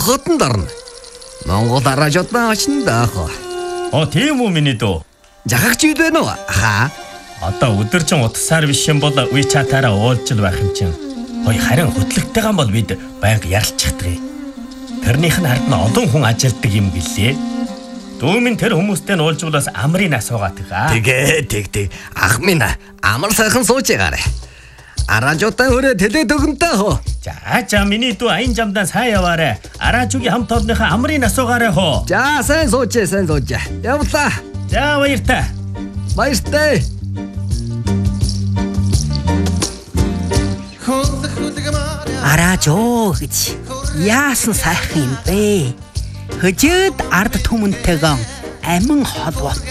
хотод орно. Монгол радиотаа очно даах. Тийм үү миний дүү. Жахагч юу вэ нөө? Хаа? Одоо өдөржин утсаар биш юм бол WeChat-аараа уулзж байх юм чинь. Харин хөтлөгтэйгэн бол бид байнга ярилцчихдаг. Тэрнийх нь хард нь олон хүн ажилтдаг юм гэлээ. Дүүмэн тэр хүмүүстэй нь уулзвалаас амрын асуугаад байгаа. Тэг. Ах минь амар сайхан сууж байгаарэ. Радиотаа хүрээ тэлээд өгөнтэй хөө. За миний дүү аян жамдаа сайн яваарэ. Араажугийн хамт орныхаа амрын асуугаарэ хөө. За сайн сууж. Явлаа. За баяртай. Баяртай. Араажоо гэж яасан сайхан юм бэ? Хөжөөд ард түмэнтэйгэн амин холбоотой.